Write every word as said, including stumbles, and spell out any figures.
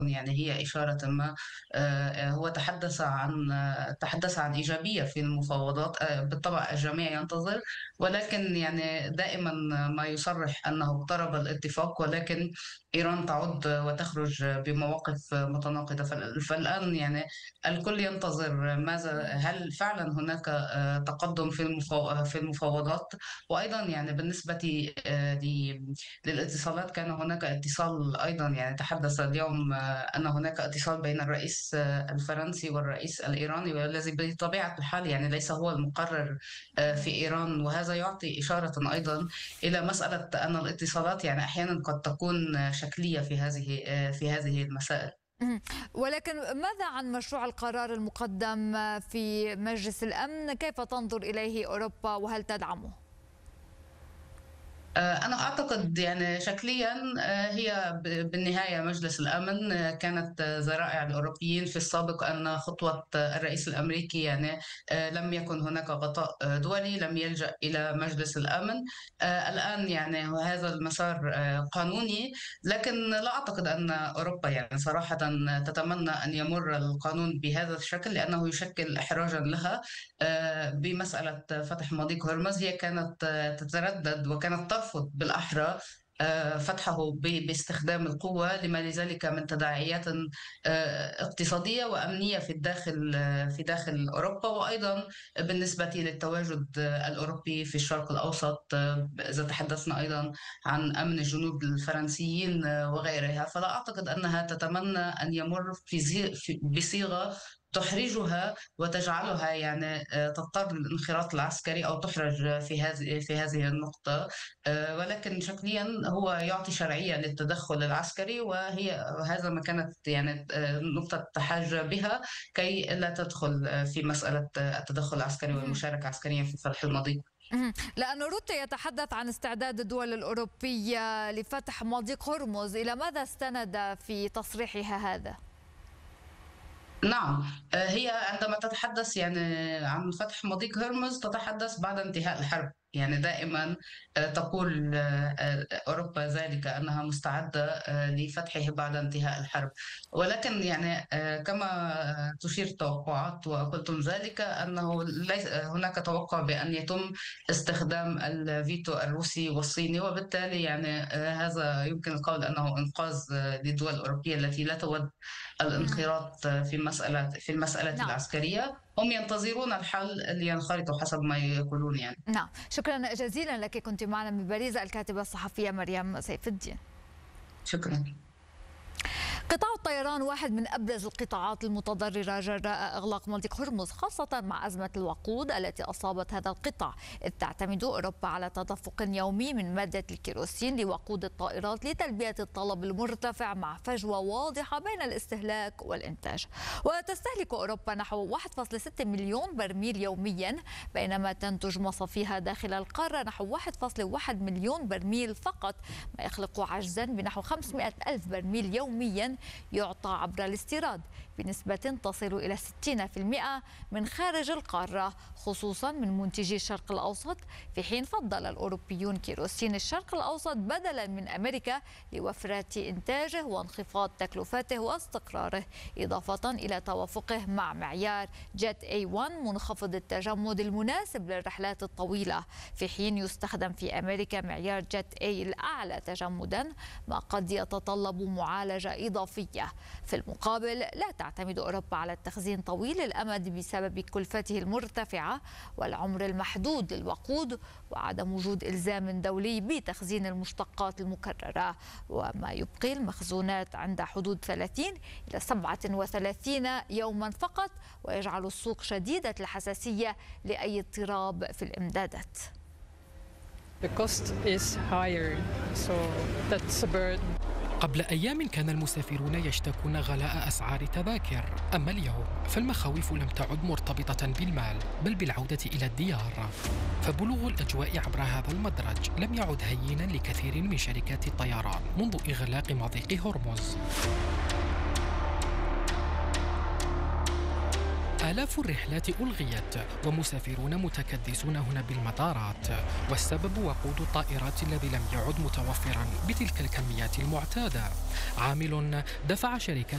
يعني هي إشارة ما. آه، هو تحدث عن آه، تحدث عن إيجابية في المفاوضات. آه، بالطبع الجميع ينتظر، ولكن يعني دائما ما يصرح أنه اقترب الاتفاق، ولكن إيران تعود وتخرج بمواقف متناقضة. فال- فالآن يعني الكل ينتظر ماذا، هل فعلا هناك آه، تقدم في المفاو- في المفاوضات. وأيضا يعني بالنسبة آه، ل- للاتصالات، كان هناك اتصال أيضا، يعني تحدث اليوم آه، أن هناك اتصال بين الرئيس آه، الفرنسي والرئيس الإيراني، والذي بطبيعة الحال يعني ليس هو المقرر آه، في إيران. وهذا يعطي إشارة أيضا إلى مسألة أن الاتصالات يعني أحيانا قد تكون آه، شكلية في هذه آه، في هذه المسائل. مهم. ولكن ماذا عن مشروع القرار المقدم في مجلس الأمن؟ كيف تنظر إليه أوروبا وهل تدعمه؟ آه، أنا أعتقد يعني شكليا آه، هي ب- بالنهاية مجلس الأمن آه، كانت آه، ذرائع الأوروبيين في السابق أن خطوة آه، الرئيس الأمريكي يعني آه، لم يكن هناك غطاء آه، دولي، لم يلجأ إلى مجلس الأمن. آه، الآن يعني هذا المسار آه، قانوني، لكن لا أعتقد أن أوروبا يعني صراحة تتمنى أن يمر القانون بهذا الشكل، لأنه يشكل إحراجا لها آه، بمسألة فتح مضيق هرمز. هي كانت آه، تتردد وكانت ترفض بالأحرى آه، فتحه ب- باستخدام القوة، لما لذلك من تداعيات آه، اقتصادية وأمنية في الداخل آه، في داخل أوروبا، وأيضا بالنسبة للتواجد آه، الأوروبي في الشرق الأوسط. آه، إذا تحدثنا أيضا عن أمن الجنوب الفرنسيين آه، وغيرها، فلا أعتقد أنها تتمنى أن يمر في زي- في- بصيغة تحرجها وتجعلها يعني آه، تضطر للانخراط العسكري أو تحرج في هذه في هذه النقطة. آه، ولكن شكليا هو يعطي شرعية للتدخل العسكري، وهي هذا ما كانت يعني آه، نقطة تحاج بها، كي لا تدخل آه، في مسألة آه، التدخل العسكري مهم. والمشاركة عسكريا في فتح المضيق. مهم. لأن روتا يتحدث عن استعداد الدول الأوروبية لفتح مضيق هرمز، إلى ماذا استند في تصريحها هذا؟ نعم. آه، هي عندما تتحدث يعني عن فتح مضيق هرمز تتحدث بعد انتهاء الحرب. يعني دائما آه، تقول آه، آه، أوروبا ذلك أنها مستعدة آه، لفتحه بعد انتهاء الحرب. ولكن يعني آه، كما تشير التوقعات وقلتم ذلك، أنه ليس هناك توقع بأن يتم استخدام الفيتو الروسي والصيني، وبالتالي يعني آه، هذا يمكن القول أنه إنقاذ آه، للدول الأوروبية التي لا تود مهم. الانخراط في مسألة في المسألة نعم. العسكرية. هم ينتظرون الحل لينخرطوا حسب ما يقولون يعني. نعم، شكرا جزيلا لك. كنت معنا من باريس الكاتبة الصحفية مريم سيف الدين. شكرا. قطاع الطيران واحد من أبرز القطاعات المتضررة جراء إغلاق مضيق هرمز، خاصة مع أزمة الوقود التي أصابت هذا القطاع، إذ تعتمد أوروبا على تدفق يومي من مادة الكيروسين لوقود الطائرات لتلبية الطلب المرتفع، مع فجوة واضحة بين الاستهلاك والإنتاج. وتستهلك أوروبا نحو واحد فاصلة ستة مليون برميل يوميا، بينما تنتج مصافيها داخل القارة نحو واحد فاصلة واحد مليون برميل فقط، ما يخلق عجزا بنحو خمسمائة ألف برميل يوميا يعطى عبر الاستيراد، بنسبة تصل إلى ستين بالمئة من خارج القارة، خصوصا من منتجي الشرق الأوسط، في حين فضل الأوروبيون كيروسين الشرق الأوسط بدلا من أمريكا لوفرة إنتاجه وانخفاض تكلفته واستقراره، إضافة إلى توافقه مع معيار جيت إيه واحد منخفض التجمد المناسب للرحلات الطويلة، في حين يستخدم في أمريكا معيار جيت إيه الأعلى تجمدا، ما قد يتطلب معالجة إضافية. في المقابل لا تعتمد أوروبا على التخزين طويل الأمد بسبب كلفته المرتفعة والعمر المحدود للوقود، وعدم وجود إلزام دولي بتخزين المشتقات المكررة، وما يبقي المخزونات عند حدود ثلاثين إلى سبعة وثلاثين يوما فقط، ويجعل السوق شديدة الحساسية لأي اضطراب في الإمدادات. The cost is higher, so that's a burden. قبل أيام كان المسافرون يشتكون غلاء أسعار التذاكر، أما اليوم فالمخاوف لم تعد مرتبطة بالمال بل بالعودة إلى الديار، فبلوغ الأجواء عبر هذا المدرج لم يعد هينا لكثير من شركات الطيران منذ إغلاق مضيق هرمز. آلاف الرحلات ألغيت ومسافرون متكدسون هنا بالمطارات، والسبب وقود الطائرات الذي لم يعد متوفرا بتلك الكميات المعتادة، عامل دفع شركات